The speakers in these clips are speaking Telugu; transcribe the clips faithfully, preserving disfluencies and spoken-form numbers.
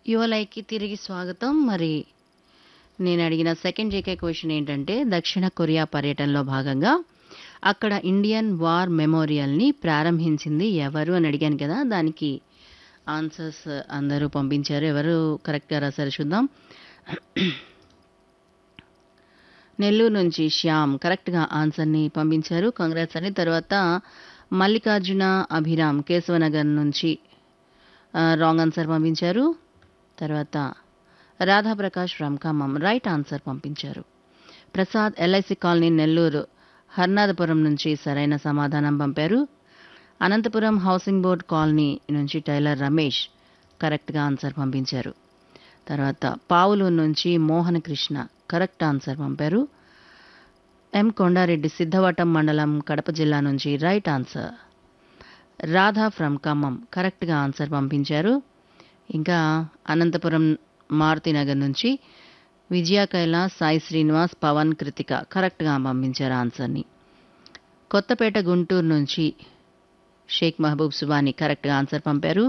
యువలైకి తిరిగి స్వాగతం. మరి నేను అడిగిన సెకండ్ జేకే క్వశ్చన్ ఏంటంటే దక్షిణ కొరియా పర్యటనలో భాగంగా అక్కడ ఇండియన్ వార్ మెమోరియల్ని ప్రారంభించింది ఎవరు అని అడిగాను కదా, దానికి ఆన్సర్స్ అందరూ పంపించారు. ఎవరు కరెక్ట్గా రాశారు చూద్దాం. నెల్లూరు నుంచి శ్యామ్ కరెక్ట్గా ఆన్సర్ని పంపించారు. కంగ్రాట్స్ అని. తర్వాత మల్లికార్జున అభిరామ్ కేశవనగర్ నుంచి రాంగ్ ఆన్సర్ పంపించారు. తర్వాత Radha Prakash from Khammam right answer పంపించారు. ప్రసాద్ ఎల్ఐసి కాలనీ నెల్లూరు హర్నాథపురం నుంచి సరైన సమాధానం పంపారు. అనంతపురం హౌసింగ్ బోర్డ్ కాలనీ నుంచి టైలర్ రమేష్ కరెక్ట్గా ఆన్సర్ పంపించారు. తర్వాత పావులూరు నుంచి మోహన కృష్ణ కరెక్ట్ ఆన్సర్ పంపారు. ఎం కొండారెడ్డి సిద్ధవటం మండలం కడప జిల్లా నుంచి right answer. Radha from Khammam కరెక్ట్గా ఆన్సర్ పంపించారు. ఇంకా అనంతపురం మారుతినగర్ నుంచి విజయ కైలాస్ సాయి శ్రీనివాస్ పవన్ కృతిక కరెక్ట్గా పంపించారు ఆన్సర్ని. కొత్తపేట గుంటూరు నుంచి షేక్ మహబూబ్ సుబాని కరెక్ట్గా ఆన్సర్ పంపారు.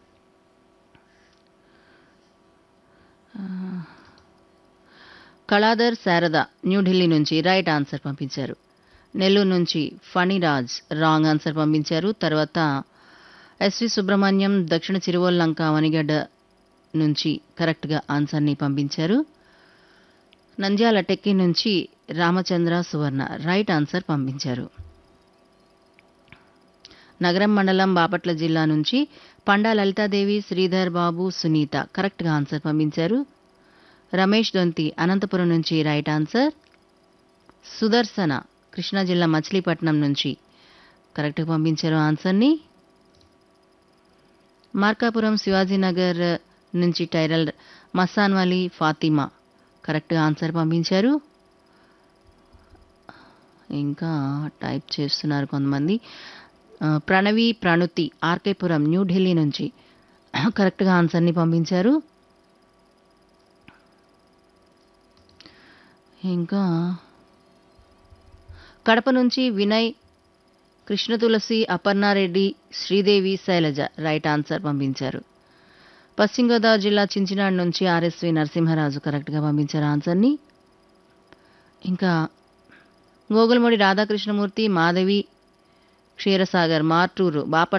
కళాధర్ శారద న్యూఢిల్లీ నుంచి రైట్ ఆన్సర్ పంపించారు. నెల్లూరు నుంచి ఫణిరాజ్ రాంగ్ ఆన్సర్ పంపించారు. తర్వాత ఎస్వి సుబ్రహ్మణ్యం దక్షిణ చిరువల్లంక వనిగడ్డ నుంచి కరెక్ట్గా ఆన్సర్ని పంపించారు. నంద్యాల టెక్కి నుంచి రామచంద్ర సువర్ణ రైట్ ఆన్సర్ పంపించారు. నగరం మండలం బాపట్ల జిల్లా నుంచి పండా లలితాదేవి శ్రీధర్ బాబు సునీత కరెక్ట్గా ఆన్సర్ పంపించారు. రమేష్ దొంతి అనంతపురం నుంచి రైట్ ఆన్సర్. సుదర్శన కృష్ణా జిల్లా మచిలీపట్నం నుంచి కరెక్ట్గా పంపించారు ఆన్సర్ని. మార్కాపురం శివాజీనగర్ నుంచి టైరల్ మసాన్వలి ఫాతిమా కరెక్ట్గా ఆన్సర్ పంపించారు. ఇంకా టైప్ చేస్తున్నారు కొంతమంది. ప్రణవి ప్రణుతి ఆర్కేపురం న్యూఢిల్లీ నుంచి కరెక్ట్గా ఆన్సర్ని పంపించారు. ఇంకా కడప నుంచి వినయ్ కృష్ణ తులసి అపర్ణారెడ్డి శ్రీదేవి శైలజ రైట్ ఆన్సర్ పంపించారు. పశ్చిమ గోదావరి జిల్లా చించినాడు నుంచి ఆర్ఎస్వి నరసింహరాజు కరెక్ట్గా పంపించారు ఆన్సర్ని. ఇంకా గోగులమూడి రాధాకృష్ణమూర్తి మాధవి క్షీరసాగర్ మార్టూరు బాపట్ల